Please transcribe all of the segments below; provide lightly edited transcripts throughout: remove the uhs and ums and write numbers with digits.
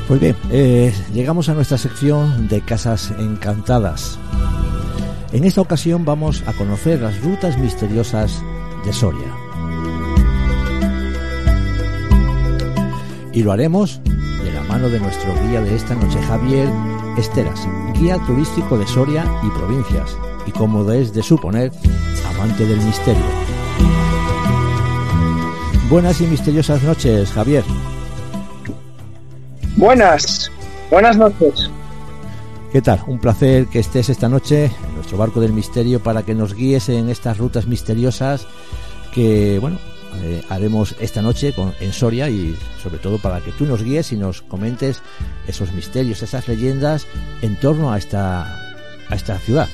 Pues bien, llegamos a nuestra sección de Casas Encantadas. En esta ocasión vamos a conocer las rutas misteriosas de Soria. Y lo haremos de la mano de nuestro guía de esta noche, Javier Esteras, guía turístico de Soria y provincias, y como es de suponer, amante del misterio. Buenas y misteriosas noches, Javier. Buenas noches. ¿Qué tal? Un placer que estés esta noche en nuestro barco del misterio para que nos guíes en estas rutas misteriosas que, bueno, haremos esta noche en Soria, y sobre todo para que tú nos guíes y nos comentes esos misterios, esas leyendas en torno a esta ciudad.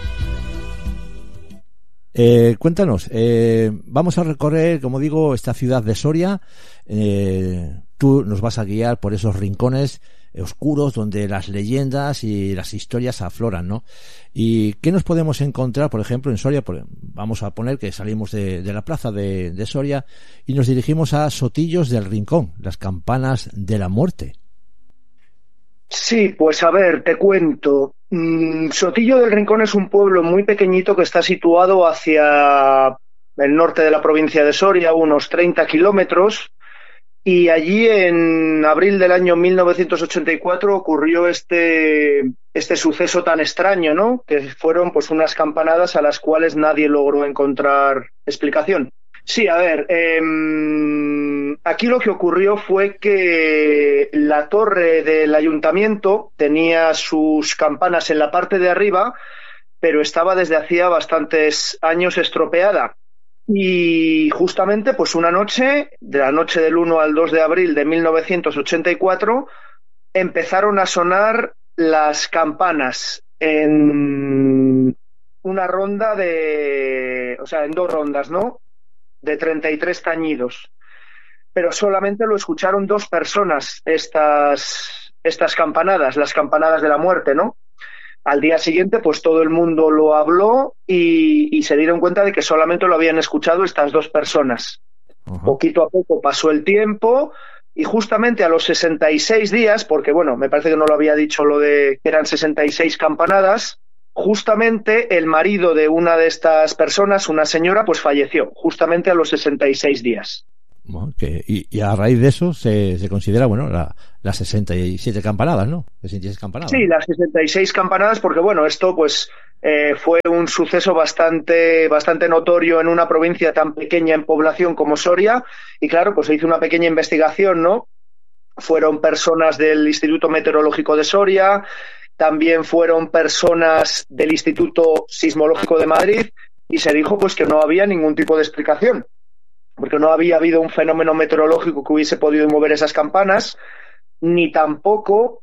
Cuéntanos, vamos a recorrer, como digo, esta ciudad de Soria. Tú nos vas a guiar por esos rincones oscuros donde las leyendas y las historias afloran, ¿no? ¿Y qué nos podemos encontrar, por ejemplo, en Soria? Vamos a poner que salimos de la plaza de Soria y nos dirigimos a Sotillos del Rincón, las campanas de la muerte. Sí, pues a ver, te cuento. Sotillo del Rincón es un pueblo muy pequeñito que está situado hacia el norte de la provincia de Soria, unos 30 kilómetros. Y allí en abril del año 1984 ocurrió este suceso tan extraño, ¿no? Que fueron pues unas campanadas a las cuales nadie logró encontrar explicación. Sí, a ver, aquí lo que ocurrió fue que la torre del ayuntamiento tenía sus campanas en la parte de arriba, pero estaba desde hacía bastantes años estropeada. Y justamente, pues una noche, de la noche del 1 al 2 de abril de 1984, empezaron a sonar las campanas en una ronda en dos rondas, ¿no? De 33 tañidos. Pero solamente lo escucharon dos personas, estas campanadas, las campanadas de la muerte, ¿no? Al día siguiente, pues todo el mundo lo habló y se dieron cuenta de que solamente lo habían escuchado estas dos personas. Uh-huh. Poquito a poco pasó el tiempo y justamente a los 66 días, porque bueno, me parece que no lo había dicho lo de que eran 66 campanadas, justamente el marido de una de estas personas, una señora, pues falleció, justamente a los 66 días. Bueno, y a raíz de eso se considera, bueno, las 67 campanadas, ¿no? 66 campanadas. Sí, las 66 campanadas, porque bueno, esto pues fue un suceso bastante notorio en una provincia tan pequeña en población como Soria, y claro, pues se hizo una pequeña investigación, ¿no? Fueron personas del Instituto Meteorológico de Soria, también fueron personas del Instituto Sismológico de Madrid, y se dijo pues que no había ningún tipo de explicación, porque no había habido un fenómeno meteorológico que hubiese podido mover esas campanas, ni tampoco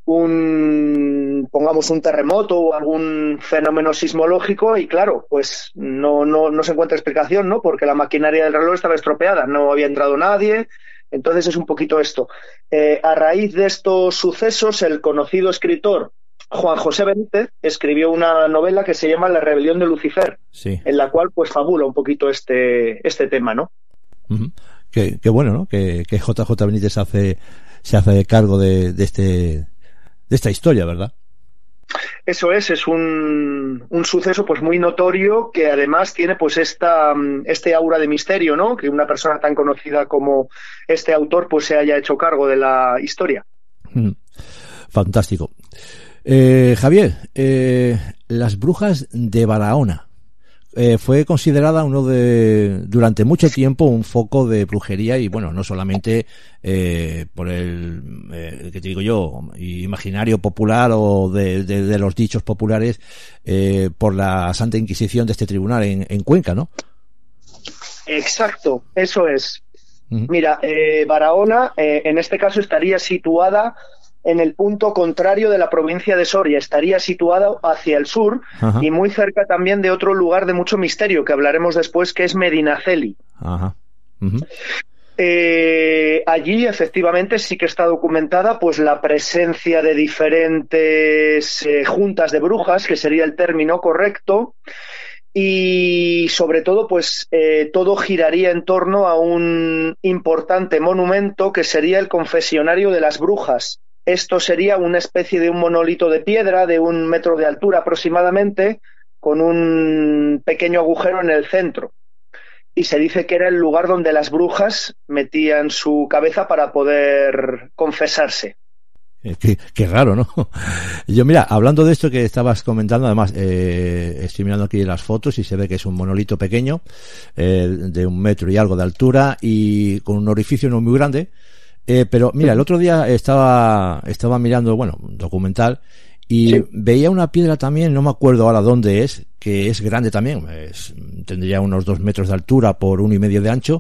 un terremoto o algún fenómeno sismológico, y claro, pues no se encuentra explicación, ¿no? Porque la maquinaria del reloj estaba estropeada, no había entrado nadie. Entonces es un poquito esto. A raíz de estos sucesos, el conocido escritor Juan José Benítez escribió una novela que se llama La rebelión de Lucifer, sí, en la cual pues fabula un poquito este tema, ¿no? Uh-huh. Qué bueno, ¿no? Que JJ Benítez se hace cargo de esta historia, ¿verdad? Eso es un suceso pues muy notorio, que además tiene pues este aura de misterio, ¿no? Que una persona tan conocida como este autor pues se haya hecho cargo de la historia. Fantástico. Javier, las brujas de Barahona fue considerada durante mucho tiempo un foco de brujería, y bueno, no solamente por el que te digo yo, imaginario popular o de los dichos populares, por la Santa Inquisición de este tribunal en Cuenca, ¿no? Exacto, eso es. Uh-huh. Mira, Barahona en este caso estaría situada en el punto contrario de la provincia de Soria, estaría situada hacia el sur. Ajá. Y muy cerca también de otro lugar de mucho misterio que hablaremos después, que es Medinaceli. Ajá. Uh-huh. Allí efectivamente sí que está documentada pues la presencia de diferentes juntas de brujas, que sería el término correcto, y sobre todo pues todo giraría en torno a un importante monumento que sería el confesionario de las brujas, esto sería una especie de un monolito de piedra de 1 metro de altura aproximadamente, con un pequeño agujero en el centro. Y se dice que era el lugar donde las brujas metían su cabeza para poder confesarse. Qué raro, ¿no? Yo, mira, hablando de esto que estabas comentando, además, estoy mirando aquí las fotos y se ve que es un monolito pequeño, de 1 metro y algo de altura y con un orificio no muy grande. Pero mira, el otro día estaba mirando, bueno, un documental y sí, veía una piedra también, no me acuerdo ahora dónde es, que es grande también, tendría unos 2 metros de altura por 1,5 de ancho,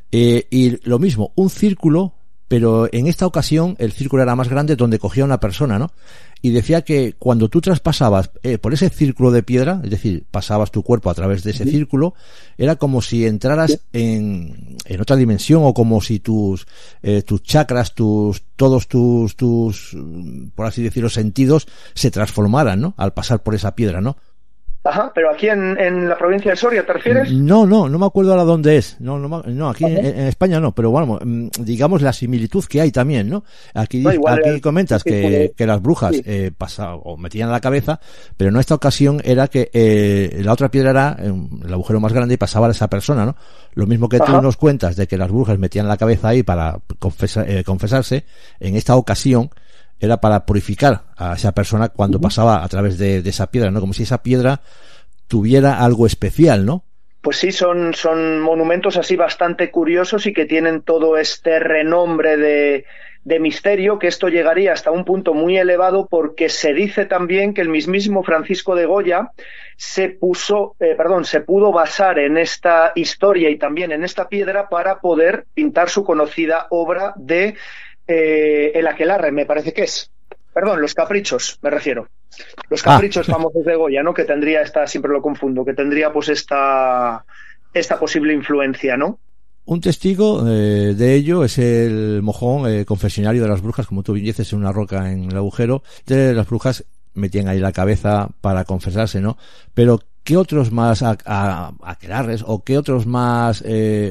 y lo mismo, un círculo, pero en esta ocasión el círculo era más grande, donde cogía una persona, ¿no? Y decía que cuando tú traspasabas por ese círculo de piedra, es decir, pasabas tu cuerpo a través de ese círculo, era como si entraras en otra dimensión, o como si tus chakras, todos tus, por así decirlo, sentidos se transformaran, ¿no? Al pasar por esa piedra, ¿no? Ajá, pero aquí en la provincia de Soria, ¿te refieres? No me acuerdo ahora dónde es. No, aquí en España no, pero bueno, digamos la similitud que hay también, ¿no? Aquí comentas que las brujas pasaban o metían la cabeza, pero en esta ocasión era que la otra piedra era el agujero más grande y pasaba a esa persona, ¿no? Lo mismo que tú nos cuentas de que las brujas metían la cabeza ahí para confesarse, en esta ocasión era para purificar a esa persona cuando pasaba a través de esa piedra, ¿no? Como si esa piedra tuviera algo especial, ¿no? Pues sí, son monumentos así bastante curiosos y que tienen todo este renombre de misterio, que esto llegaría hasta un punto muy elevado, porque se dice también que el mismísimo Francisco de Goya se pudo basar en esta historia y también en esta piedra para poder pintar su conocida obra de el aquelarre, me parece que es. Perdón, los caprichos, me refiero. Los caprichos famosos de Goya, ¿no? Que tendría siempre lo confundo, que tendría pues esta posible influencia, ¿no? Un testigo de ello es el mojón confesionario de las brujas, como tú bien dices, en una roca en el agujero. De las brujas metían ahí la cabeza para confesarse, ¿no? Pero ¿qué otros más aquelarres o qué otros más,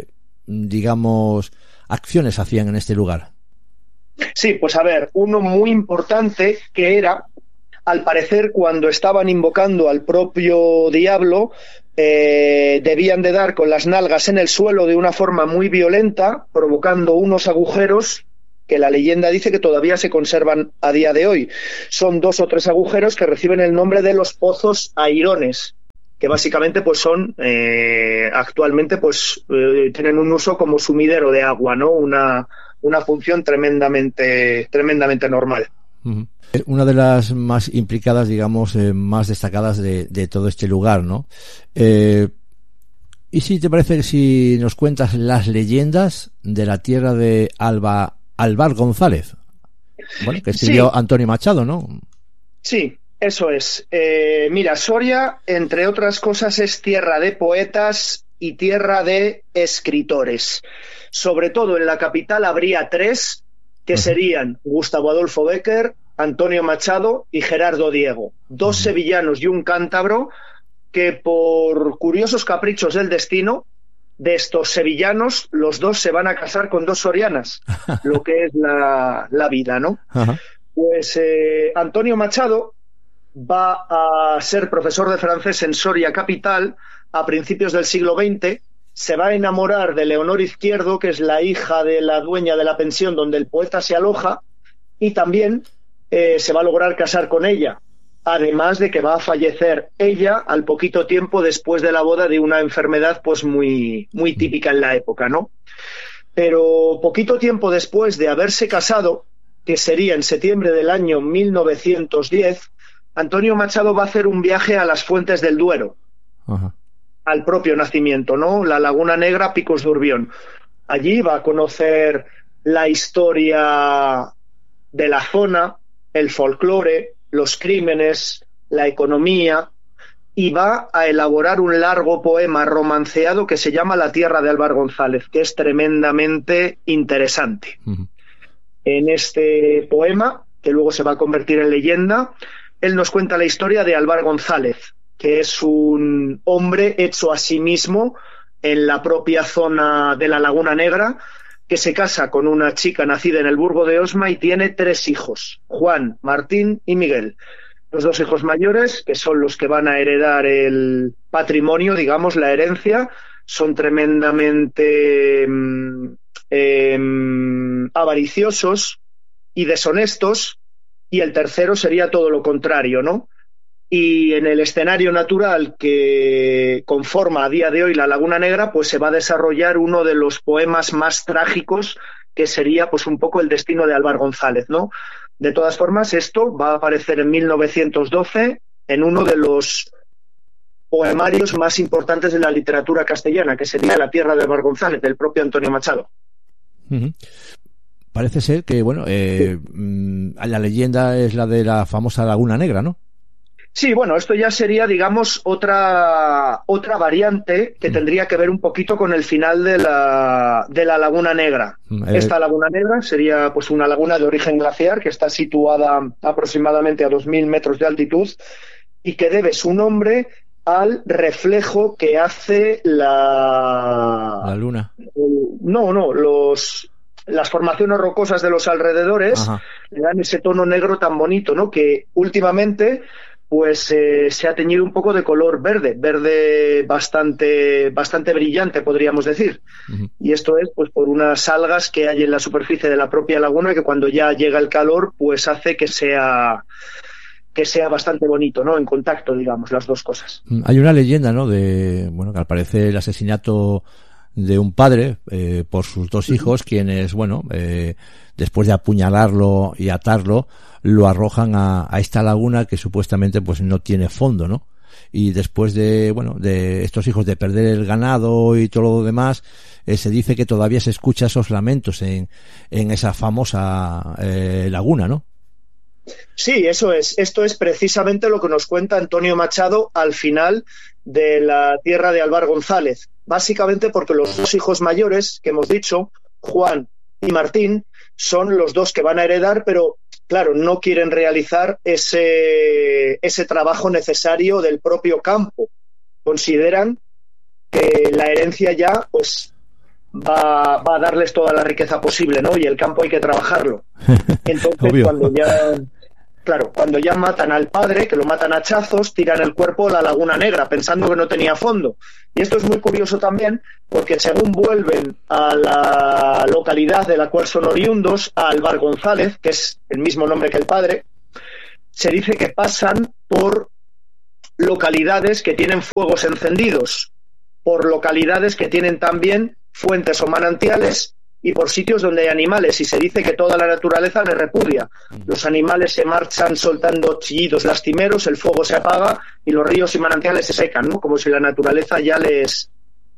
digamos, acciones hacían en este lugar? Sí, pues a ver, uno muy importante que era, al parecer, cuando estaban invocando al propio diablo, debían de dar con las nalgas en el suelo de una forma muy violenta, provocando unos agujeros que la leyenda dice que todavía se conservan a día de hoy. Son 2 o 3 agujeros que reciben el nombre de los pozos airones, que básicamente pues son actualmente pues tienen un uso como sumidero de agua, ¿no? Una función tremendamente normal. Uh-huh. Una de las más implicadas, digamos, más destacadas de todo este lugar, ¿no? ¿Y si te parece que si nos cuentas las leyendas de la tierra de Álvar González? Bueno, que escribió Antonio Machado, ¿no? Sí, eso es. Mira, Soria, entre otras cosas, es tierra de poetas y tierra de escritores. Sobre todo en la capital habría 3, que serían Gustavo Adolfo Bécquer, Antonio Machado y Gerardo Diego, 2 sevillanos y un cántabro que, por curiosos caprichos del destino, de estos sevillanos, los 2 se van a casar con 2 sorianas, lo que es la vida, ¿no? Ajá. Pues Antonio Machado va a ser profesor de francés en Soria capital a principios del siglo XX. Se va a enamorar de Leonor Izquierdo, que es la hija de la dueña de la pensión donde el poeta se aloja, y también se va a lograr casar con ella, además de que va a fallecer ella al poquito tiempo después de la boda de una enfermedad pues muy típica en la época, ¿no? Pero poquito tiempo después de haberse casado, que sería en septiembre del año 1910, Antonio Machado va a hacer un viaje a las Fuentes del Duero. Ajá. Al propio nacimiento, ¿no? La Laguna Negra, Picos de Urbión. Allí va a conocer la historia de la zona, el folclore, los crímenes, la economía, y va a elaborar un largo poema romanceado que se llama La tierra de Álvar González, que es tremendamente interesante. Uh-huh. En este poema, que luego se va a convertir en leyenda, él nos cuenta la historia de Álvar González, que es un hombre hecho a sí mismo en la propia zona de la Laguna Negra, que se casa con una chica nacida en el Burgo de Osma y tiene 3 hijos, Juan, Martín y Miguel. Los 2 hijos mayores, que son los que van a heredar el patrimonio, digamos, la herencia, son tremendamente avariciosos y deshonestos, y el tercero sería todo lo contrario, ¿no? Y en el escenario natural que conforma a día de hoy la Laguna Negra, pues se va a desarrollar uno de los poemas más trágicos, que sería pues un poco el destino de Álvar González, ¿no? De todas formas, esto va a aparecer en 1912 en uno de los poemarios más importantes de la literatura castellana, que sería La tierra de Álvar González, del propio Antonio Machado. Uh-huh. Parece ser que, bueno, la leyenda es la de la famosa Laguna Negra, ¿no? Sí, bueno, esto ya sería, digamos, otra variante que tendría que ver un poquito con el final de la Laguna Negra. Esta Laguna Negra sería pues una laguna de origen glaciar que está situada aproximadamente a 2.000 metros de altitud y que debe su nombre al reflejo que hace la luna. Las formaciones rocosas de los alrededores. Ajá. Le dan ese tono negro tan bonito, ¿no? Que últimamente pues se ha teñido un poco de color verde bastante brillante, podríamos decir. Uh-huh. Y esto es pues por unas algas que hay en la superficie de la propia laguna que cuando ya llega el calor pues hace que sea bastante bonito, ¿no? En contacto, digamos, las dos cosas. Hay una leyenda, ¿no? Que al parecer el asesinato de un padre por sus 2 hijos, quienes, después de apuñalarlo y atarlo, lo arrojan a esta laguna que supuestamente pues no tiene fondo, ¿no? Y después de estos hijos de perder el ganado y todo lo demás, se dice que todavía se escucha esos lamentos en esa famosa laguna, ¿no? Sí, eso es. Esto es precisamente lo que nos cuenta Antonio Machado al final de La tierra de Álvar González. Básicamente porque los 2 hijos mayores que hemos dicho, Juan y Martín, son los 2 que van a heredar, pero claro, no quieren realizar ese trabajo necesario del propio campo. Consideran que la herencia ya pues va a darles toda la riqueza posible, ¿no? Y el campo hay que trabajarlo. Entonces, cuando ya matan al padre, que lo matan a hachazos, tiran el cuerpo a la Laguna Negra, pensando que no tenía fondo. Y esto es muy curioso también, porque según vuelven a la localidad de la cual son oriundos, a Álvar González, que es el mismo nombre que el padre, se dice que pasan por localidades que tienen fuegos encendidos, por localidades que tienen también fuentes o manantiales, y por sitios donde hay animales, y se dice que toda la naturaleza les repudia. Los animales se marchan soltando chillidos lastimeros, el fuego se apaga y los ríos y manantiales se secan, ¿no? Como si la naturaleza ya les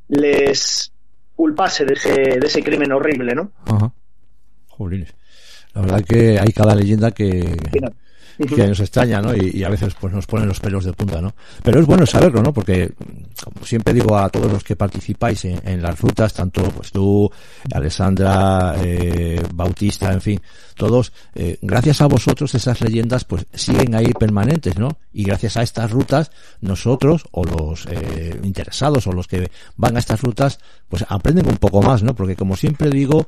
culpase de ese crimen horrible, ¿no? Ajá. Jolines. La verdad que hay cada leyenda que nos extraña, ¿no? Y a veces pues nos ponen los pelos de punta, ¿no? Pero es bueno saberlo, ¿no? Porque, como siempre digo a todos los que participáis en las rutas, tanto pues tú, Alessandra, Bautista, en fin, todos, gracias a vosotros esas leyendas pues siguen ahí permanentes, ¿no? Y gracias a estas rutas, nosotros, o los interesados, o los que van a estas rutas, pues aprenden un poco más, ¿no? Porque como siempre digo,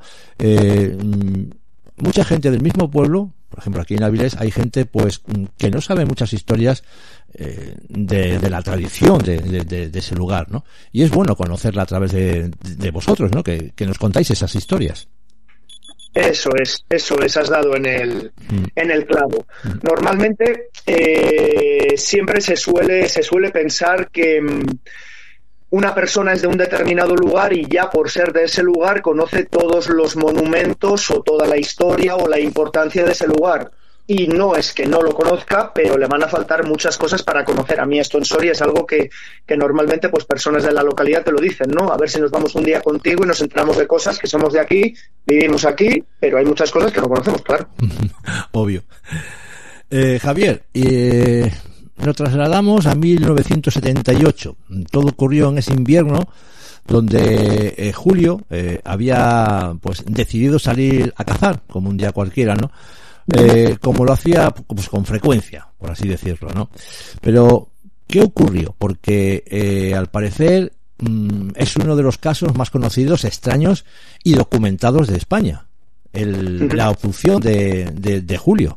mucha gente del mismo pueblo, por ejemplo aquí en Avilés, hay gente pues que no sabe muchas historias de la tradición de ese lugar, ¿no? Y es bueno conocerla a través de vosotros, ¿no? Que nos contáis esas historias. Eso es, has dado en el clavo. Normalmente siempre se suele pensar que una persona es de un determinado lugar y ya por ser de ese lugar conoce todos los monumentos o toda la historia o la importancia de ese lugar. Y no es que no lo conozca, pero le van a faltar muchas cosas para conocer. A mí esto en Soria es algo que normalmente pues personas de la localidad te lo dicen, ¿no? A ver si nos vamos un día contigo y nos enteramos de cosas que somos de aquí, vivimos aquí, pero hay muchas cosas que no conocemos, claro. Obvio. Javier, nos trasladamos a 1978. Todo ocurrió en ese invierno donde Julio había pues decidido salir a cazar como un día cualquiera, ¿no? Como lo hacía pues con frecuencia, por así decirlo, ¿no? Pero ¿qué ocurrió? Porque al parecer es uno de los casos más conocidos, extraños y documentados de España. La abducción de Julio.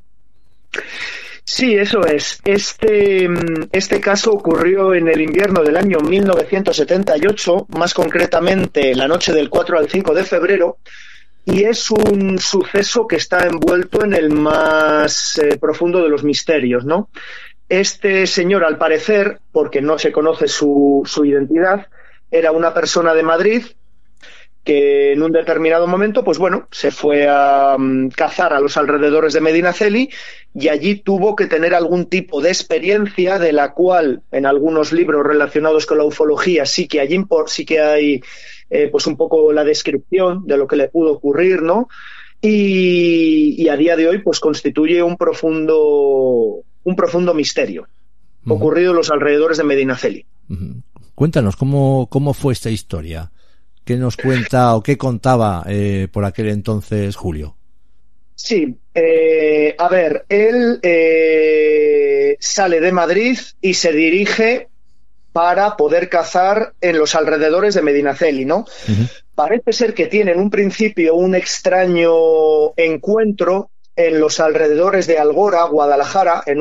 Sí, eso es. Este caso ocurrió en el invierno del año 1978, más concretamente la noche del 4 al 5 de febrero, y es un suceso que está envuelto en el más profundo de los misterios, ¿no? Este señor, al parecer, porque no se conoce su identidad, era una persona de Madrid que en un determinado momento, pues bueno, se fue a cazar a los alrededores de Medinaceli y allí tuvo que tener algún tipo de experiencia de la cual en algunos libros relacionados con la ufología sí que hay pues un poco la descripción de lo que le pudo ocurrir, ¿no? Y a día de hoy pues constituye un profundo misterio ocurrido en los alrededores de Medinaceli. Cuéntanos, ¿cómo fue esta historia? ¿Qué nos cuenta o qué contaba por aquel entonces Julio? Sí, a ver, él sale de Madrid y se dirige para poder cazar en los alrededores de Medinaceli, ¿no? Parece ser que tiene en un principio un extraño encuentro en los alrededores de Algora, Guadalajara, en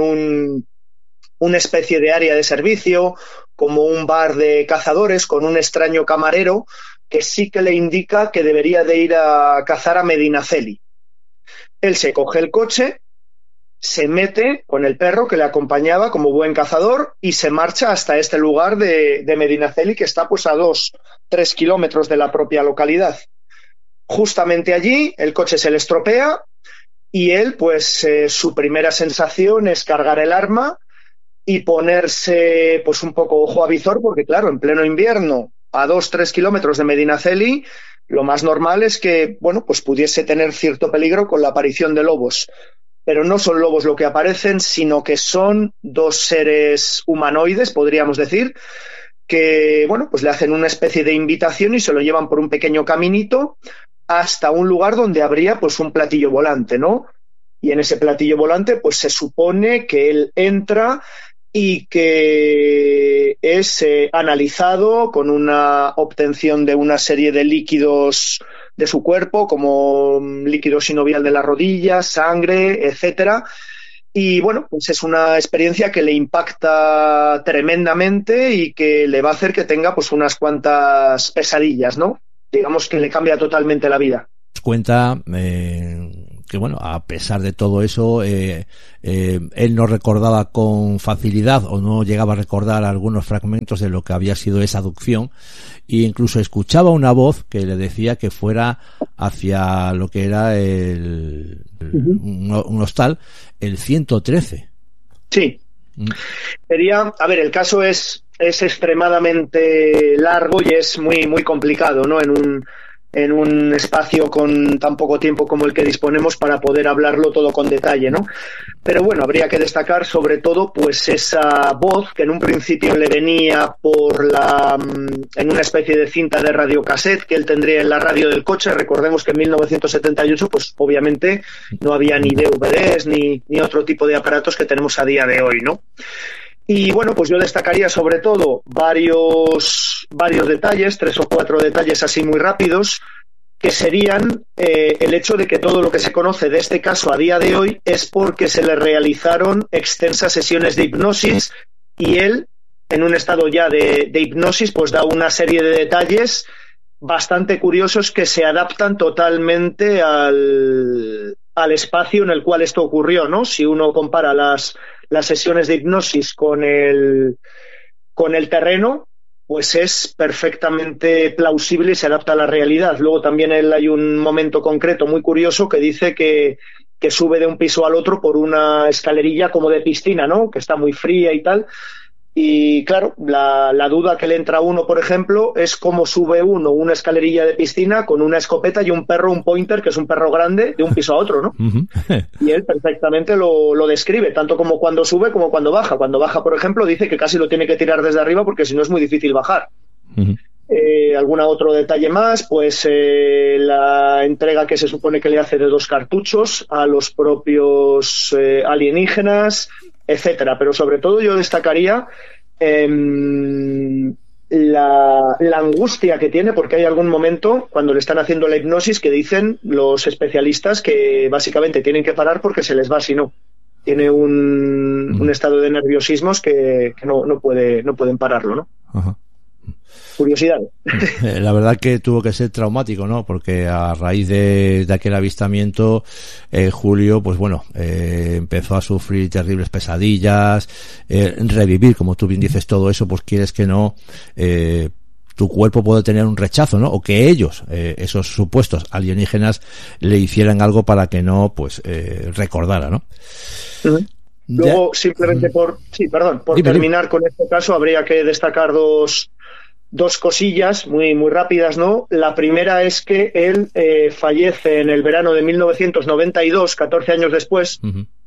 una especie de área de servicio, como un bar de cazadores con un extraño camarero que sí que le indica que debería de ir a cazar a Medinaceli. Él se coge el coche, se mete con el perro que le acompañaba como buen cazador y se marcha hasta este lugar de Medinaceli, que está pues a 2-3 kilómetros de la propia localidad. Justamente allí el coche se le estropea y él pues su primera sensación es cargar el arma y ponerse pues un poco ojo a visor, porque claro, en pleno invierno a 2-3 kilómetros de Medinaceli, lo más normal es que, bueno, pues pudiese tener cierto peligro con la aparición de lobos. Pero no son lobos lo que aparecen, sino que son dos seres humanoides, podríamos decir, que, bueno, pues le hacen una especie de invitación y se lo llevan por un pequeño caminito hasta un lugar donde habría, pues, un platillo volante, ¿no? Y en ese platillo volante, pues, se supone que él entra y que es analizado con una obtención de una serie de líquidos de su cuerpo, como líquido sinovial de las rodillas, sangre, etcétera. Y bueno, pues es una experiencia que le impacta tremendamente y que le va a hacer que tenga pues unas cuantas pesadillas, ¿no? Digamos que le cambia totalmente la vida. Cuenta que bueno, a pesar de todo eso, él no recordaba con facilidad o no llegaba a recordar algunos fragmentos de lo que había sido esa abducción, e incluso escuchaba una voz que le decía que fuera hacia lo que era un hostal, el 113. Sí. Sería, a ver, el caso es extremadamente largo y es muy, muy complicado, ¿no? En un espacio con tan poco tiempo como el que disponemos para poder hablarlo todo con detalle, ¿no? Pero bueno, habría que destacar sobre todo pues esa voz que en un principio le venía en una especie de cinta de radiocassette que él tendría en la radio del coche. Recordemos que en 1978 pues obviamente no había ni DVDs ni otro tipo de aparatos que tenemos a día de hoy, ¿no? Y bueno, pues yo destacaría sobre todo varios detalles, 3 o 4 detalles así muy rápidos, que serían el hecho de que todo lo que se conoce de este caso a día de hoy es porque se le realizaron extensas sesiones de hipnosis y él, en un estado ya de hipnosis, pues da una serie de detalles bastante curiosos que se adaptan totalmente al espacio en el cual esto ocurrió, ¿no? Si uno compara las sesiones de hipnosis con el terreno, pues es perfectamente plausible y se adapta a la realidad. Luego también hay un momento concreto muy curioso que dice que sube de un piso al otro por una escalerilla como de piscina, ¿no? Que está muy fría y tal. Y claro, la duda que le entra a uno, por ejemplo, es cómo sube uno una escalerilla de piscina con una escopeta y un perro, un pointer, que es un perro grande, de un piso a otro, ¿no? Y él perfectamente lo describe, tanto como cuando sube como cuando baja. Cuando baja, por ejemplo, dice que casi lo tiene que tirar desde arriba porque si no es muy difícil bajar. ¿Algún otro detalle más? Pues la entrega que se supone que le hace de 2 cartuchos a los propios alienígenas, etcétera. Pero sobre todo yo destacaría la angustia que tiene, porque hay algún momento cuando le están haciendo la hipnosis que dicen los especialistas que básicamente tienen que parar porque se les va si no. Tiene un estado de nerviosismos que no pueden pararlo, ¿no? Ajá. Curiosidad. La verdad que tuvo que ser traumático, ¿no? Porque a raíz de aquel avistamiento, Julio, pues bueno, empezó a sufrir terribles pesadillas, revivir, como tú bien dices, todo eso, pues quieres que no, tu cuerpo puede tener un rechazo, ¿no? O que ellos, esos supuestos alienígenas, le hicieran algo para que no, pues, recordara, ¿no? Luego, simplemente por terminar con este caso, habría que destacar dos cosillas muy rápidas, ¿no? La primera es que él fallece en el verano de 1992, 14 años después,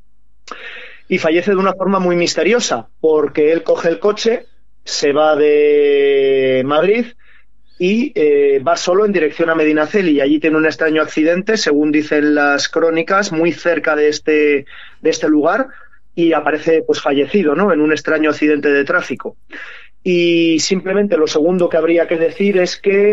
y fallece de una forma muy misteriosa, porque él coge el coche, se va de Madrid y va solo en dirección a Medinaceli, y allí tiene un extraño accidente, según dicen las crónicas, muy cerca de este lugar, y aparece pues fallecido, ¿no? En un extraño accidente de tráfico. Y simplemente lo segundo que habría que decir es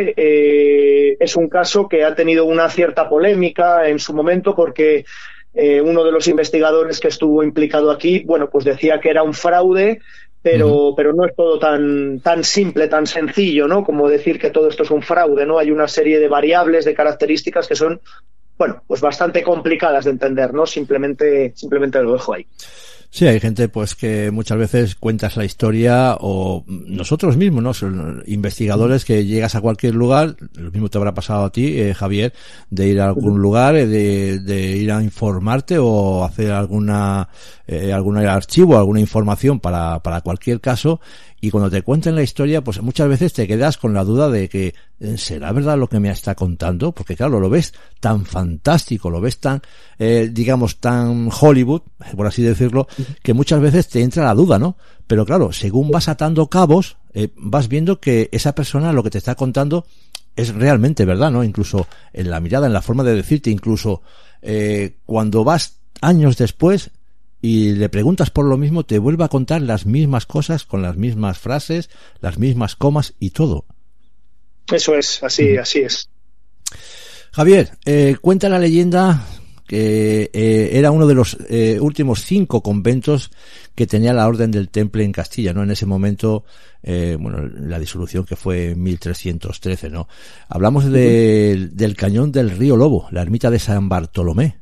que es un caso que ha tenido una cierta polémica en su momento, porque uno de los investigadores que estuvo implicado aquí, bueno, pues decía que era un fraude, pero no es todo tan simple, tan sencillo, ¿no? Como decir que todo esto es un fraude, ¿no? Hay una serie de variables, de características que son, bueno, pues bastante complicadas de entender, ¿no? Simplemente lo dejo ahí. Sí, hay gente pues que muchas veces cuentas la historia, o nosotros mismos, ¿no? Son investigadores que llegas a cualquier lugar, lo mismo te habrá pasado a ti, Javier, de ir a algún lugar, de ir a informarte o hacer algún archivo, alguna información para cualquier caso, y cuando te cuenten la historia, pues muchas veces te quedas con la duda de que ¿será verdad lo que me está contando? Porque claro, lo ves tan fantástico, lo ves tan, digamos, tan Hollywood, por así decirlo, que muchas veces te entra la duda, ¿no? Pero claro, según vas atando cabos, vas viendo que esa persona lo que te está contando es realmente verdad, ¿no? Incluso en la mirada, en la forma de decirte, incluso cuando vas años después y le preguntas por lo mismo, te vuelve a contar las mismas cosas, con las mismas frases, las mismas comas y todo. Eso es, así es. Javier, cuenta la leyenda que era uno de los últimos 5 conventos que tenía la Orden del Temple en Castilla, ¿no? En ese momento, bueno, la disolución que fue en 1313, ¿no? Hablamos del Cañón del Río Lobo, la ermita de San Bartolomé.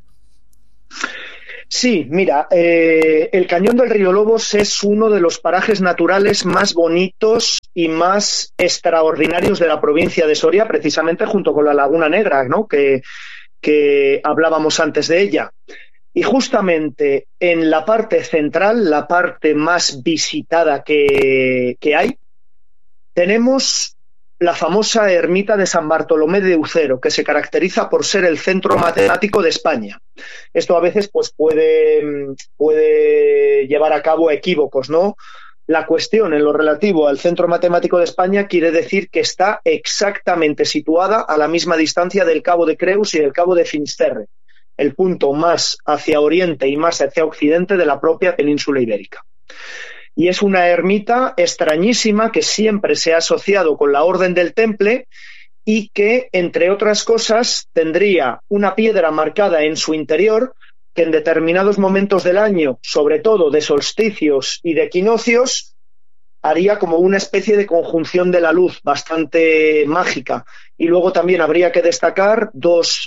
Sí, mira, el Cañón del Río Lobos es uno de los parajes naturales más bonitos y más extraordinarios de la provincia de Soria, precisamente junto con la Laguna Negra, ¿no? Que hablábamos antes de ella. Y justamente en la parte central, la parte más visitada que hay, tenemos la famosa ermita de San Bartolomé de Ucero, que se caracteriza por ser el centro matemático de España. Esto a veces pues puede llevar a cabo equívocos, ¿no? La cuestión en lo relativo al centro matemático de España quiere decir que está exactamente situada a la misma distancia del Cabo de Creus y del Cabo de Finisterre, el punto más hacia oriente y más hacia occidente de la propia península ibérica. Y es una ermita extrañísima que siempre se ha asociado con la Orden del Temple y que, entre otras cosas, tendría una piedra marcada en su interior que en determinados momentos del año, sobre todo de solsticios y de equinoccios, haría como una especie de conjunción de la luz bastante mágica. Y luego también habría que destacar 2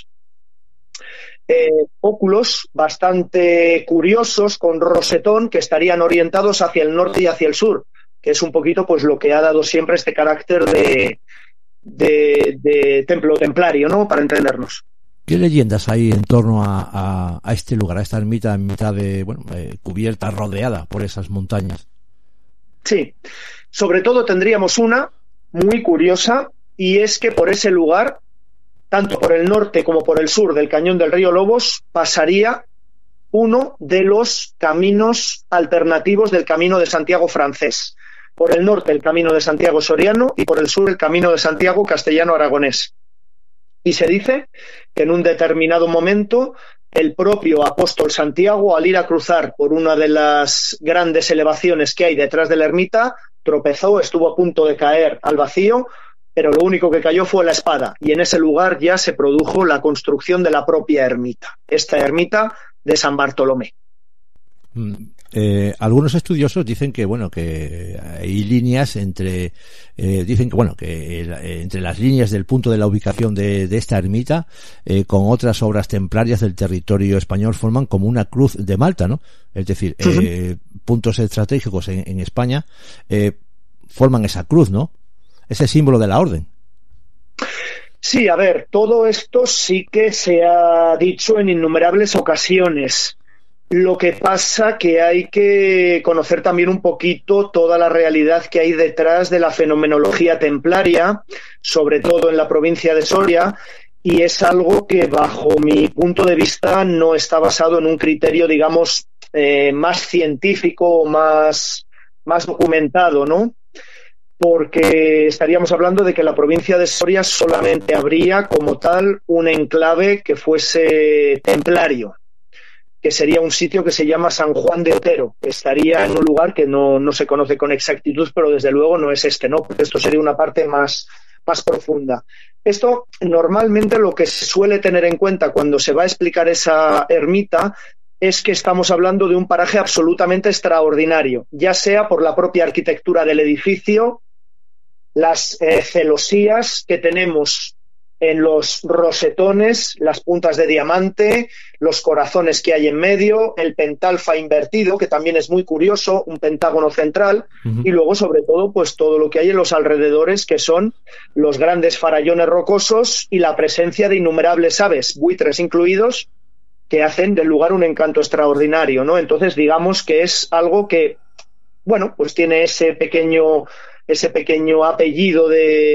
óculos bastante curiosos con rosetón que estarían orientados hacia el norte y hacia el sur, que es un poquito pues lo que ha dado siempre este carácter de templo templario, ¿no? Para entendernos. ¿Qué leyendas hay en torno a este lugar, a esta ermita en mitad de, bueno, cubierta, rodeada por esas montañas? Sí, sobre todo tendríamos una muy curiosa, y es que por ese lugar, tanto por el norte como por el sur del Cañón del Río Lobos, pasaría uno de los caminos alternativos del Camino de Santiago francés. Por el norte el Camino de Santiago soriano y por el sur el Camino de Santiago castellano-aragonés. Y se dice que en un determinado momento el propio apóstol Santiago, al ir a cruzar por una de las grandes elevaciones que hay detrás de la ermita, tropezó, estuvo a punto de caer al vacío, pero lo único que cayó fue la espada, y en ese lugar ya se produjo la construcción de la propia ermita, esta ermita de San Bartolomé. Algunos estudiosos dicen que que hay líneas entre dicen que entre las líneas del punto de la ubicación de esta ermita con otras obras templarias del territorio español forman como una cruz de Malta, ¿no? Es decir, puntos estratégicos en España forman esa cruz, ¿no? Ese símbolo de la orden. Sí, a ver, todo esto sí que se ha dicho en innumerables ocasiones. Lo que pasa que hay que conocer también un poquito toda la realidad que hay detrás de la fenomenología templaria, sobre todo en la provincia de Soria, y es algo que bajo mi punto de vista no está basado en un criterio, digamos, más científico o más documentado, ¿no? Porque estaríamos hablando de que la provincia de Soria solamente habría como tal un enclave que fuese templario, que sería un sitio que se llama San Juan de Otero, que estaría en un lugar que no se conoce con exactitud, pero desde luego no es este, ¿no? Porque esto sería una parte más profunda. Esto, normalmente lo que se suele tener en cuenta cuando se va a explicar esa ermita es que estamos hablando de un paraje absolutamente extraordinario, ya sea por la propia arquitectura del edificio, las celosías que tenemos en los rosetones, las puntas de diamante, los corazones que hay en medio, el pentalfa invertido, que también es muy curioso, un pentágono central, y luego, sobre todo, pues todo lo que hay en los alrededores, que son los grandes farallones rocosos y la presencia de innumerables aves, buitres incluidos, que hacen del lugar un encanto extraordinario, ¿no? Entonces, digamos que es algo que, bueno, pues tiene ese pequeño apellido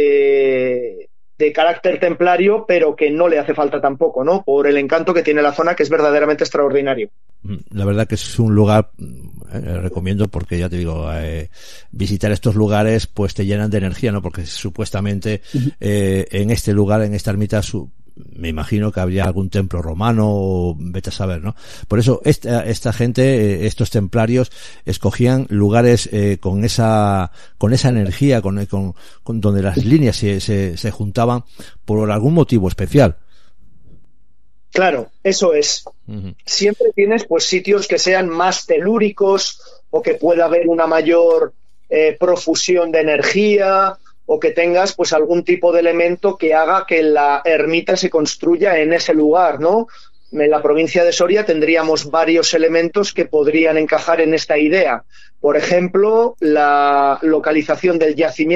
de carácter templario, pero que no le hace falta tampoco, ¿no? Por el encanto que tiene la zona, que es verdaderamente extraordinario. La verdad que es un lugar, recomiendo, porque ya te digo, visitar estos lugares pues te llenan de energía, ¿no? Porque supuestamente en este lugar, en esta ermita, me imagino que habría algún templo romano, o vete a saber, ¿no? Por eso esta gente, estos templarios, escogían lugares con esa energía, con donde las líneas se juntaban por algún motivo especial. Claro, eso es. Siempre tienes pues sitios que sean más telúricos o que pueda haber una mayor profusión de energía, o que tengas pues algún tipo de elemento que haga que la ermita se construya en ese lugar, ¿no? En la provincia de Soria tendríamos varios elementos que podrían encajar en esta idea. Por ejemplo, la localización del yacimiento